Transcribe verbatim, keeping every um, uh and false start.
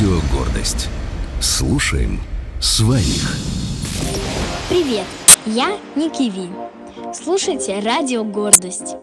Радио «Гордость». Слушаем своих. Привет, я Ники Ви. Слушайте Радио «Гордость».